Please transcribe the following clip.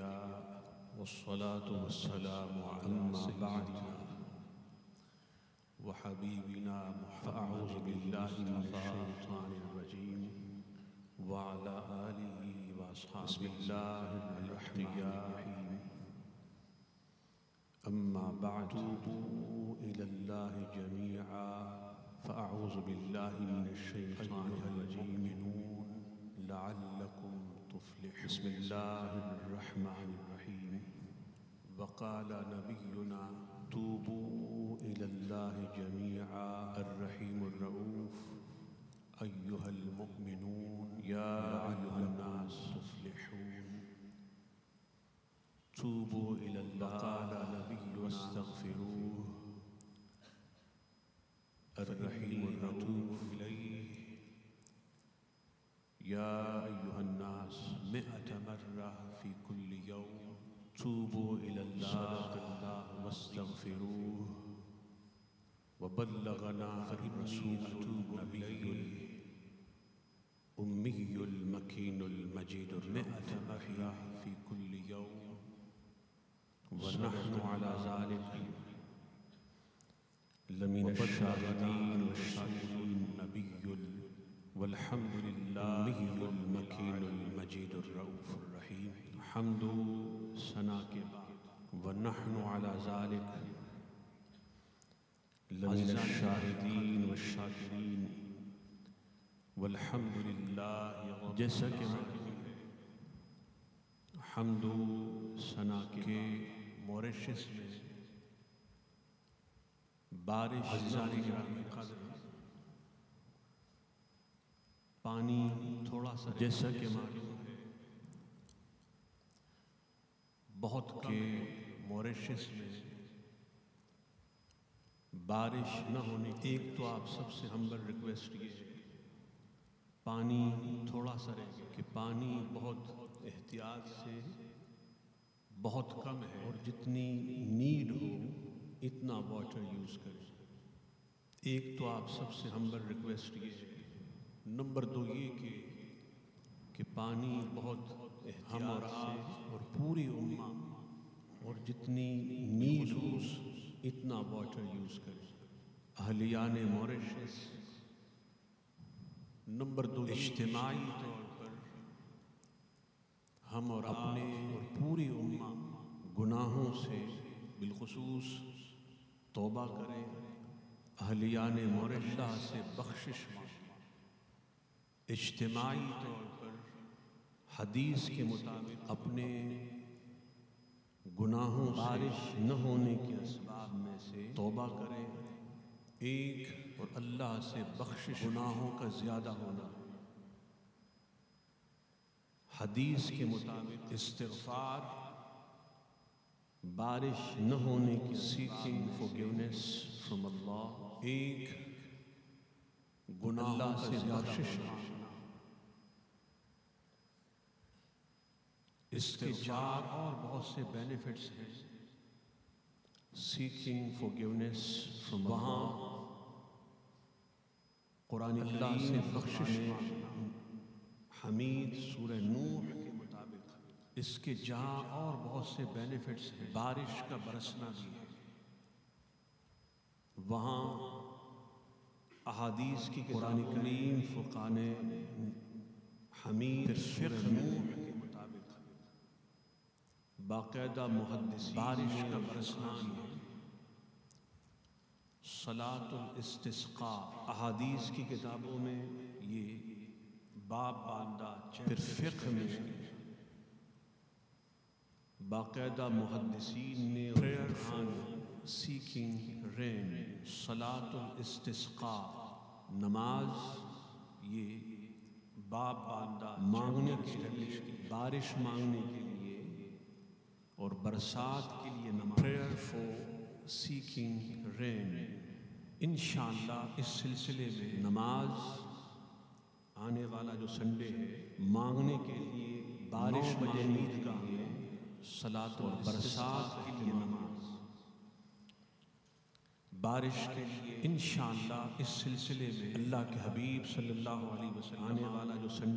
الأنبياء والصلاة والسلام على سيدنا وحبيبنا فأعوذ بالله من الشيطان الرجيم وعلى آله وأصحابه بسم الله الرحمن الرحيم أما بعد توبوا إلى الله جميعا فأعوذ بالله من الشيطان الرجيم لعلكم تفلحون بسم الله الرحمن الرحيم وقال نبينا توبوا إلى الله جميعا الرحيم الرؤوف أيها المؤمنون يا أيها الناس تفلحون توبوا إلى الله وقال نبينا واستغفروه الرحيم الرؤوف إليه يا أيها الناس 100 مرة في كل يوم توبوا إلى الله واستغفروه وبلغنا فإني أتوب نبي الأمي المكين المجيد 100 مرة في كل يوم ونحن على ذلك لمن الشاهدين والشاكرين نبي والحمد لله المكين المجيد الرؤوف الرحيم حمد ثنا کے بعد ونحن على ذلك لمن الشاهدين والشاكرين والحمد لله جیسا کہ حمد ثنا کے موریشس میں بارش جاری قدر پانی تھوڑا سا جیسا کہ معلوم ہے بہت کے موریشس میں بارش نہ ہونے ایک تو آپ سب سے ہمبل ریکویسٹ یہ ہے پانی تھوڑا سا رہے گا کہ پانی بہت احتیاط سے بہت کم ہے اور جتنی نیڈ ہو اتنا واٹر یوز کریں ایک تو آپ سب سے ہمبل ریکویسٹ یہ ہے نمبر 2 یہ کہ پانی بہت ہم اور آپ اور پوری امہ اور جتنی نیڈ ہو اتنا واٹر یوز کریں اہلیان موریشس نمبر 2 اجتماعی طور پر ہم اور اپنے اور پوری امہ گناہوں سے بالخصوص توبہ کریں اہلیان موریشس سے بخشش مانگیں اجتماعی طور پر حدیث کے مطابق اپنے گناہوں بارش نہ ہونے کے اسباب میں سے توبہ کریں ایک اور اللہ سے بخشش گناہوں کا زیادہ ہونا حدیث کے مطابق استغفار بارش نہ ہونے کی seeking forgiveness from اللہ ایک گناہوں کا زیادہ ہونا اس کے 4 اور بہت سے بینیفٹس ہیں سیکنگ forgiveness from وہاں قرآن اللہ سے بخشش حمید سورہ نوح کے مطابق اس کے جہاں اور بہت سے بینیفٹس ہیں بارش کا برسنا بھی ہے وہاں احادیث کی قرآن کریم فرقان حمید سورہ نوح کے مطابق باقاعدہ محدث بارش کا برسنا صلاۃ الاستسقاء احادیث کی کتابوں میں یہ باب باندھا پھر فقہ میں باقاعدہ محدثین نے prayer for seeking rain صلاۃ الاستسقاء نماز یہ باب باندھا مانگنے کے لیے بارش مانگنے کے لیے اور برسات کے لیے نماز prayer for seeking rain انشاءاللہ اس سلسلے میں نماز آنے والا جو سنڈے ہے مانگنے کے لیے بارش بجے عید کا ہے صلاۃ اور برسات کے لیے نماز بارش کے لیے انشاءاللہ اس سلسلے میں اللہ کے حبیب صلی اللہ علیہ وسلم آنے والا جو سنڈے